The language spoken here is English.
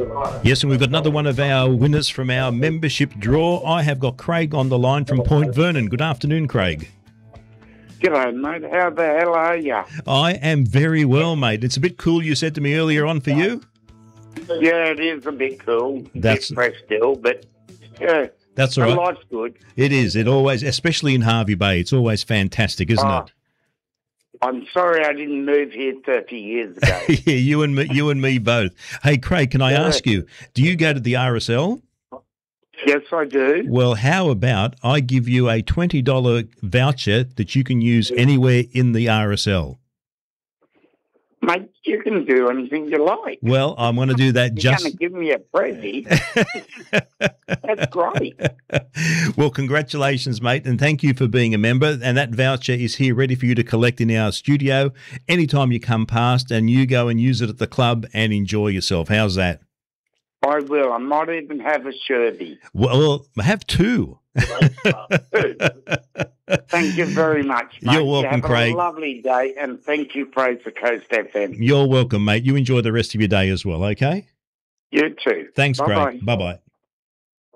Yes, and we've got another one of our winners from our membership draw. I have got Craig on the line from Point Vernon. Good afternoon, Craig. G'day, mate. How the hell are you? I am very well, mate. It's a bit cool, you said to me earlier on, for you. Yeah, it is a bit cool. That's bit fresh still, but yeah, that's all right. life's good. It is. It always, especially in Hervey Bay, it's always fantastic, isn't it? I'm sorry I didn't move here 30 years ago. Yeah, you and me both. Hey, Craig, can I ask you, do you go to the RSL? Yes, I do. Well, how about I give you a $20 voucher that you can use anywhere in the RSL? Mate, you can do anything you like. Well, I'm going to do that. You're going to give me a present. That's great. Well, congratulations, mate, and thank you for being a member. And that voucher is here ready for you to collect in our studio anytime you come past, and you go and use it at the club and enjoy yourself. How's that? I will. I might even have a Sherby. Well, have two. Thank you very much, mate. You're welcome, Craig. Have a lovely day, and thank you, Fraser Coast FM. You're welcome, mate. You enjoy the rest of your day as well, okay? You too. Thanks, Bye-bye. Craig. Bye-bye.